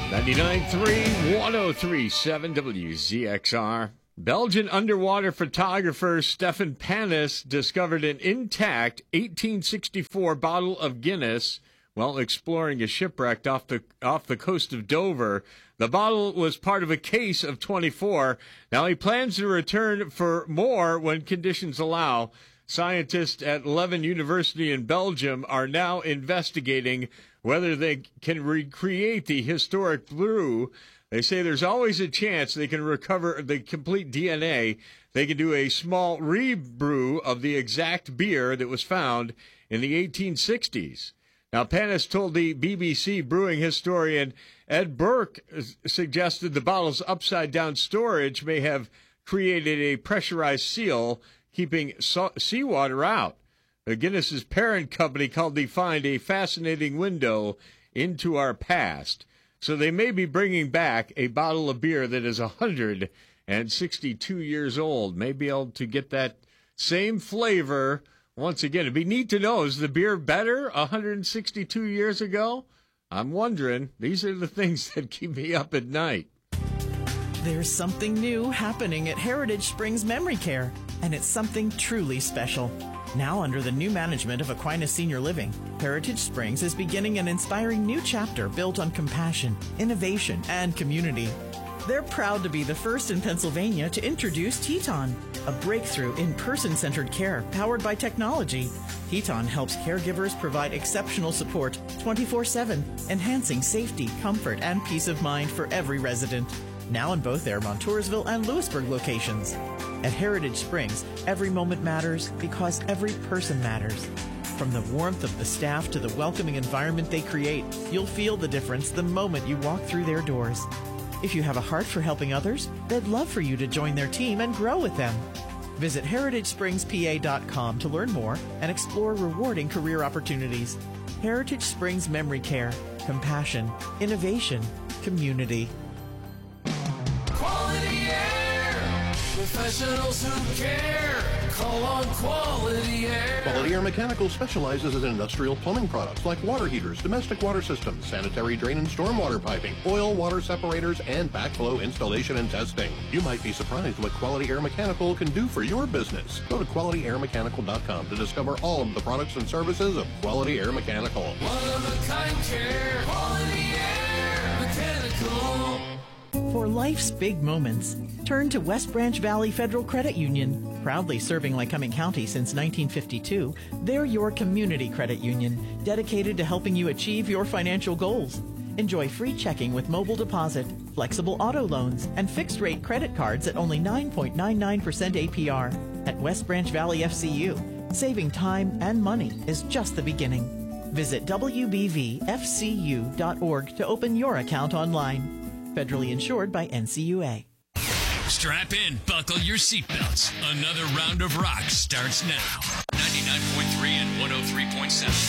99.3, 103.7 WZXR. Belgian underwater photographer Stefan Panis discovered an intact 1864 bottle of Guinness while exploring a shipwreck off the coast of Dover. The bottle was part of a case of 24. Now he plans to return for more when conditions allow. Scientists at Leuven University in Belgium are now investigating whether they can recreate the historic brew. They say there's always a chance they can recover the complete DNA. They can do a small rebrew of the exact beer that was found in the 1860s. Now, Panis told the BBC brewing historian Ed Burke suggested the bottle's upside-down storage may have created a pressurized seal, keeping seawater out. Guinness's parent company called the find a fascinating window into our past. So they may be bringing back a bottle of beer that is 162 years old. May be able to get that same flavor once again. It'd be neat to know, is the beer better 162 years ago? I'm wondering. These are the things that keep me up at night. There's something new happening at Heritage Springs Memory Care, and it's something truly special. Now under the new management of Aquinas Senior Living, Heritage Springs is beginning an inspiring new chapter built on compassion, innovation, and community. They're proud to be the first in Pennsylvania to introduce Teton, a breakthrough in person-centered care powered by technology. Teton helps caregivers provide exceptional support 24/7, enhancing safety, comfort, and peace of mind for every resident. Now in both their Montoursville and Lewisburg locations. At Heritage Springs, every moment matters because every person matters. From the warmth of the staff to the welcoming environment they create, you'll feel the difference the moment you walk through their doors. If you have a heart for helping others, they'd love for you to join their team and grow with them. Visit heritagespringspa.com to learn more and explore rewarding career opportunities. Heritage Springs Memory Care. Compassion, innovation, community. Professionals who care. Call on Quality Air. Quality Air Mechanical specializes in industrial plumbing products like water heaters, domestic water systems, sanitary drain and stormwater piping, oil water separators, and backflow installation and testing. You might be surprised what Quality Air Mechanical can do for your business. Go to QualityAirMechanical.com to discover all of the products and services of Quality Air Mechanical. One-of-a-kind care. Quality Air Mechanical. For life's big moments, turn to West Branch Valley Federal Credit Union. Proudly serving Lycoming County since 1952, they're your community credit union, dedicated to helping you achieve your financial goals. Enjoy free checking with mobile deposit, flexible auto loans, and fixed-rate credit cards at only 9.99% APR. At West Branch Valley FCU, saving time and money is just the beginning. Visit WBVFCU.org to open your account online. Federally insured by NCUA. Strap in, buckle your seatbelts. Another round of rock starts now. 99.3 and 103.7.